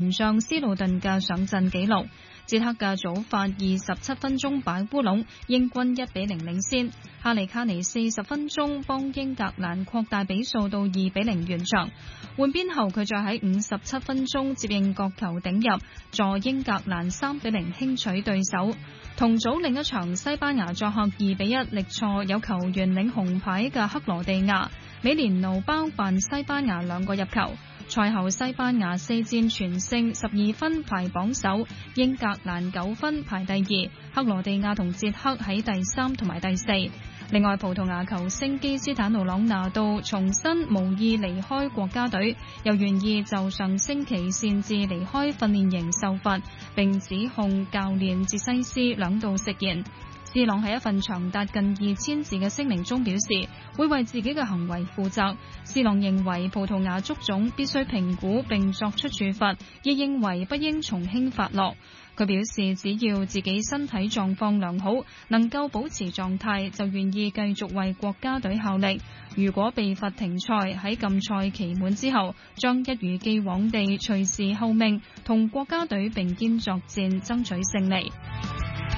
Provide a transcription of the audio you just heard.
門將斯魯頓嘅上陣紀錄。捷克嘅祖法27分鐘擺烏龍，英軍1-0領先。哈利卡尼40分鐘幫英格蘭擴大比數到2-0完場。換邊後佢再喺57分鐘接應角球頂入，助英格蘭3-0輕取對手。同組另一場西班牙作客2-1力挫有球員領紅牌嘅克羅地亞，美連奴包辦西班牙2個入球。賽後西班牙4戰全勝12分排榜首，英格蘭9分排第2，克羅地亞同捷克喺第3同埋第4。另外，葡萄牙球星基斯坦奴朗拿度重申無意離開國家隊，又願意就上星期擅自離開訓練營受罰，並指控教練哲西斯2度食言。斯朗喺一份長達近2000字嘅聲明中表示，會為自己嘅行為負責。斯朗認為葡萄牙足總必須評估並作出處罰，亦認為不應從輕發落。佢表示，只要自己身體狀況良好，能夠保持狀態，就願意繼續為國家隊效力。如果被罰停賽，喺禁賽期滿之後，將一如既往地隨時候命，同國家隊並肩作戰，爭取勝利。